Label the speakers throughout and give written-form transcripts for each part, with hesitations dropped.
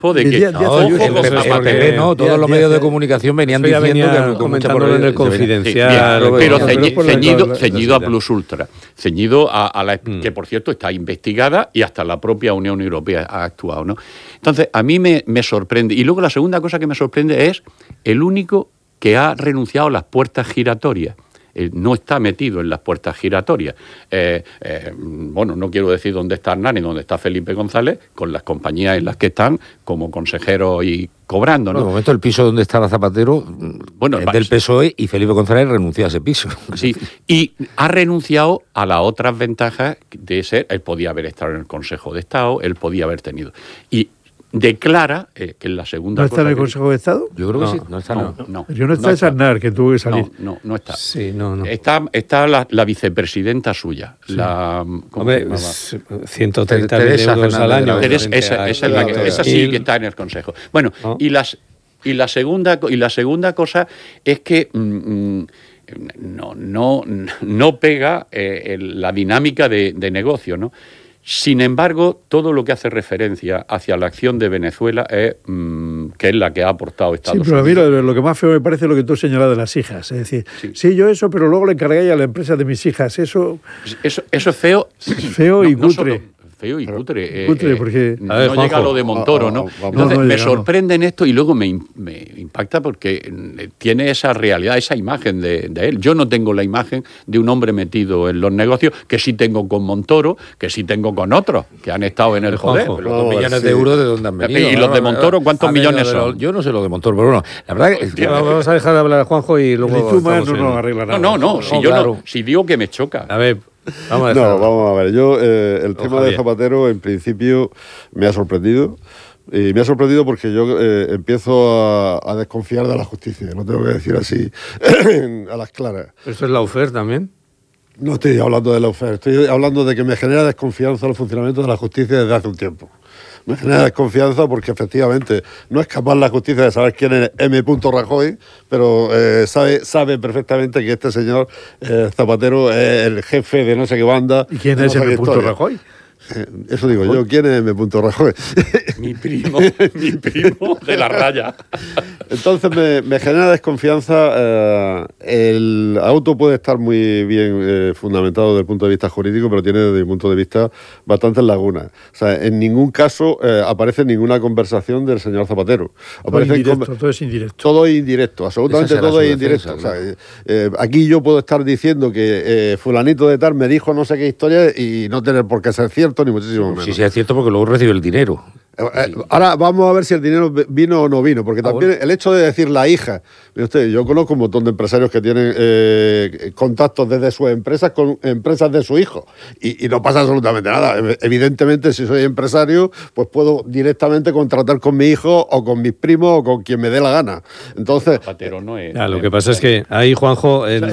Speaker 1: de que
Speaker 2: todos los medios de comunicación venían diciendo que
Speaker 3: comentándolo en el Confidencial,
Speaker 1: pero ceñido a Plus Ultra, ceñido a la que por cierto está investigada y hasta la propia Unión Europea ha actuado, ¿no? Entonces a mí me sorprende, y luego la segunda cosa que me sorprende es el único que ha renunciado a las puertas giratorias. No está metido en las puertas giratorias. Bueno, no quiero decir dónde está Hernán y dónde está Felipe González, con las compañías en las que están como consejeros y cobrando, ¿no?
Speaker 2: Bueno, de momento el piso donde estaba Zapatero es del PSOE y Felipe González renunció a ese piso.
Speaker 1: Sí, y ha renunciado a las otras ventajas de ser, él podía haber estado en el Consejo de Estado, él podía haber tenido. Y declara que en la segunda...
Speaker 4: ¿No está en el Consejo de Estado?
Speaker 2: Yo creo que sí. No está.
Speaker 4: Yo no está esa Aznar, que tuvo que salir.
Speaker 1: No está.
Speaker 3: Sí, no.
Speaker 1: Está la vicepresidenta suya. Sí.
Speaker 3: Hombre, 130.000 euros al año.
Speaker 1: Esa sí que está en el Consejo. Bueno, y la segunda cosa es que no pega la dinámica de negocio, ¿no? Sin embargo, todo lo que hace referencia hacia la acción de Venezuela es que es la que ha aportado Estados Unidos.
Speaker 4: Sí, pero a mí lo que más feo me parece es lo que tú has señalado de las hijas. Es decir, sí yo eso, pero luego le encargué a la empresa de mis hijas. Eso
Speaker 1: es feo.
Speaker 4: Feo y cutre.
Speaker 1: Feo y cutre.
Speaker 4: Porque
Speaker 1: no llega a lo de Montoro, ¿no? Entonces me sorprende en esto y luego me impacta porque tiene esa realidad, esa imagen de él. Yo no tengo la imagen de un hombre metido en los negocios, que sí tengo con Montoro, que sí tengo con otros, que han estado en el poder.
Speaker 2: Los 2 millones de euros de dónde han venido.
Speaker 1: ¿Y los de Montoro cuántos millones son?
Speaker 2: Yo no sé lo de Montoro, pero bueno, la verdad es que...
Speaker 3: Vamos a dejar de hablar a Juanjo y luego...
Speaker 4: no arregla nada.
Speaker 1: Si digo que me choca.
Speaker 3: A ver...
Speaker 5: Vamos a ver. Yo, el tema de Zapatero, en principio, me ha sorprendido. Y me ha sorprendido porque yo empiezo a desconfiar de la justicia. Lo tengo que decir así, a las claras.
Speaker 3: ¿Eso es Lawfare también?
Speaker 5: No estoy hablando de Lawfare. Estoy hablando de que me genera desconfianza el funcionamiento de la justicia desde hace un tiempo. Me genera desconfianza porque efectivamente no es capaz la justicia de saber quién es M. Rajoy, pero sabe perfectamente que este señor Zapatero es el jefe de no sé qué banda.
Speaker 4: ¿Y quién es M. Rajoy?
Speaker 5: Eso digo yo, ¿quién es M. Rajoy?
Speaker 1: Mi primo de la raya.
Speaker 5: Entonces me genera desconfianza. El auto puede estar muy bien fundamentado desde el punto de vista jurídico, pero tiene desde mi punto de vista bastantes lagunas. O sea, en ningún caso aparece ninguna conversación del señor Zapatero.
Speaker 4: Todo es indirecto.
Speaker 5: Todo es indirecto, absolutamente todo es indirecto. Claro. O sea, aquí yo puedo estar diciendo que fulanito de tal me dijo no sé qué historia y no tener por qué ser cierto, ni muchísimo menos.
Speaker 2: Sí, es cierto porque luego recibe el dinero.
Speaker 5: Ahora vamos a ver si el dinero vino o no vino, porque también el hecho de decir la hija, mire usted, yo conozco un montón de empresarios que tienen contactos desde sus empresas con empresas de su hijo y no pasa absolutamente nada. Evidentemente, si soy empresario, pues puedo directamente contratar con mi hijo o con mis primos o con quien me dé la gana. Entonces,
Speaker 1: Zapatero no es,
Speaker 3: lo que pasa es que ahí, Juanjo, hay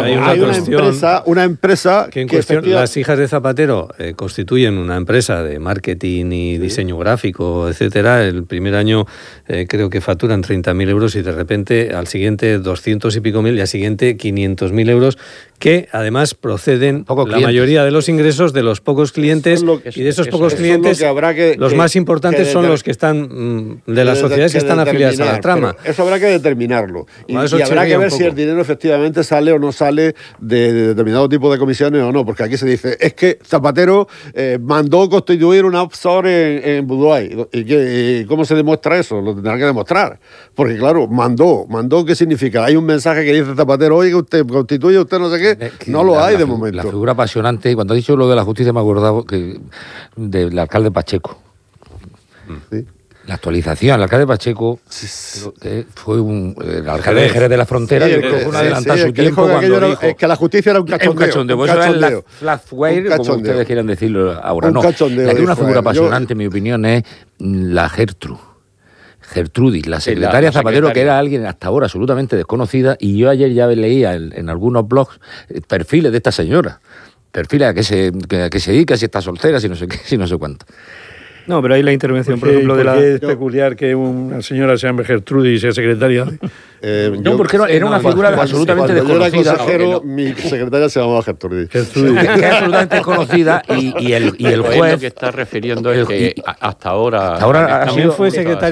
Speaker 5: una empresa
Speaker 3: que en cuestión, las hijas de Zapatero constituyen una empresa de marketing y diseño gráfico, etcétera. El primer año creo que facturan 30.000 euros y de repente al siguiente 200 y pico mil y al siguiente 500.000 euros, que además proceden la mayoría de los ingresos de los pocos clientes y de esos pocos clientes los más importantes son los que están de las sociedades que están afiliadas a la trama.
Speaker 5: Eso habrá que determinarlo y habrá que ver si el dinero efectivamente sale o no sale de determinado tipo de comisiones o no, porque aquí se dice es que Zapatero mandó constituir una offshore en Budway. ¿Y cómo se demuestra eso? Lo tendrá que demostrar. Porque, claro, mandó, ¿qué significa? Hay un mensaje que dice Zapatero, oiga, usted constituye, usted no sé qué. No lo hay de momento.
Speaker 2: La figura apasionante, cuando ha dicho lo de la justicia, me he acordado del alcalde Pacheco.
Speaker 5: Sí.
Speaker 2: La actualización, el alcalde Pacheco fue el alcalde de Jerez de la Frontera, yo creo que fue adelantar su tiempo cuando dijo
Speaker 5: que la justicia era un cachondeo.
Speaker 2: Pues eso era el flatware, como ustedes quieran decirlo ahora. No, la que una figura apasionante, en mi opinión, es la Gertrudis, la secretaria Zapatero, que era alguien hasta ahora absolutamente desconocida, y yo ayer ya leía en algunos blogs perfiles de esta señora, perfiles a qué se dedica, si está soltera, si no sé qué, si no sé cuánto.
Speaker 3: No, pero ahí la intervención, por ejemplo, de la...
Speaker 4: Es peculiar que una señora se llame Gertrudis y sea secretaria.
Speaker 2: No, porque era una figura absolutamente desconocida.
Speaker 5: Yo era consejero, mi secretaria se llamaba Gertrudis.
Speaker 2: Que es absolutamente desconocida y el juez...
Speaker 1: Lo que está refiriendo es que hasta ahora...
Speaker 2: Hasta ahora
Speaker 3: también fue secretario